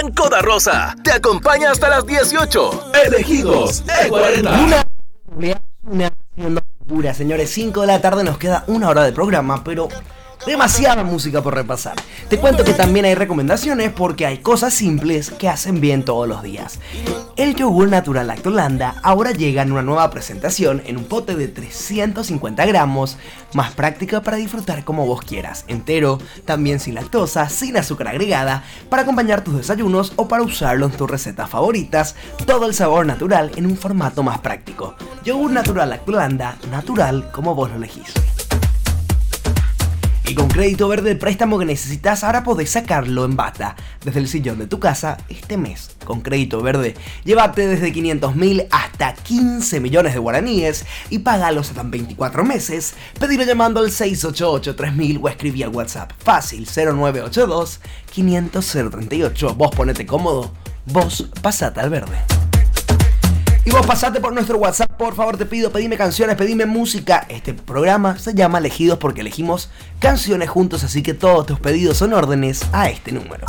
Banco da Rosa te acompaña hasta las 18. Elegidos E40. Una aventura, señores. 5 de la tarde, nos queda una hora de programa, pero demasiada música por repasar. Te cuento que también hay recomendaciones porque hay cosas simples que hacen bien todos los días. El yogur natural Lactolanda ahora llega en una nueva presentación en un pote de 350 gramos, más práctica para disfrutar como vos quieras, entero, también sin lactosa, sin azúcar agregada, para acompañar tus desayunos o para usarlo en tus recetas favoritas, todo el sabor natural en un formato más práctico. Yogur natural Lactolanda, natural como vos lo elegís. Y con Crédito Verde, el préstamo que necesitas ahora podés sacarlo en bata desde el sillón de tu casa este mes. Con Crédito Verde, llévate desde 500.000 hasta 15 millones de guaraníes y pagalos hasta 24 meses. Pedilo llamando al 688-3000 o escribí al WhatsApp fácil 0982-500-038. Vos ponete cómodo, vos pasate al verde. Y vos pasate por nuestro WhatsApp, por favor te pido, pedime canciones, pedime música. Este programa se llama Elegidos porque elegimos canciones juntos, así que todos tus pedidos son órdenes a este número.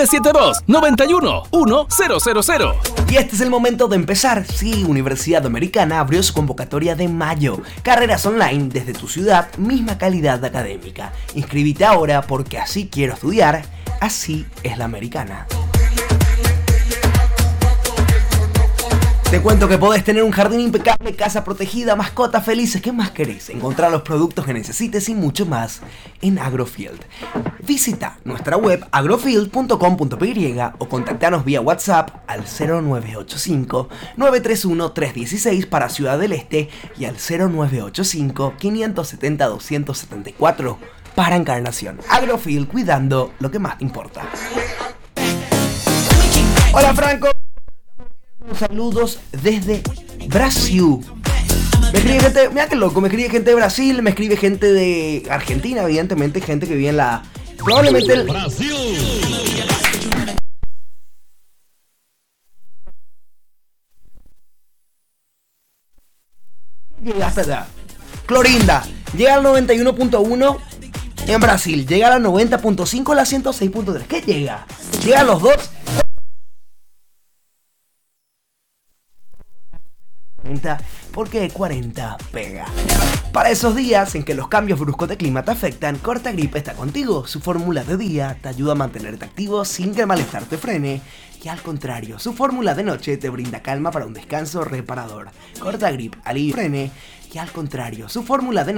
0972-91-1000. Y este es el momento de empezar. Sí, Universidad Americana abrió su convocatoria de mayo. Carreras online desde tu ciudad, misma calidad académica. Inscribite ahora porque así quiero estudiar, así es la americana. Te cuento que podés tener un jardín impecable, casa protegida, mascotas felices. ¿Qué más querés? Encontrar los productos que necesites y mucho más en Agrofield. Visita nuestra web agrofield.com.py o contactanos vía WhatsApp al 0985-931-316 para Ciudad del Este y al 0985-570-274 para Encarnación. Agrofield, cuidando lo que más te importa. Hola Franco. Saludos desde Brasil. Me escribe gente, mira que loco, me escribe gente de Brasil, me escribe gente de Argentina, evidentemente, gente que vive en la... Probablemente el... Brasil. Llega hasta allá. Clorinda, llega al 91.1 en Brasil, llega a la 90.5 a la 106.3. ¿Qué llega? Llega a los dos... porque 40 pega. Para esos días en que los cambios bruscos de clima te afectan, Cortagrip está contigo. Su fórmula de día te ayuda a mantenerte activo sin que el malestar te frene, y al contrario, su fórmula de noche te brinda calma para un descanso reparador. Cortagrip alivia frene, y al contrario, su fórmula de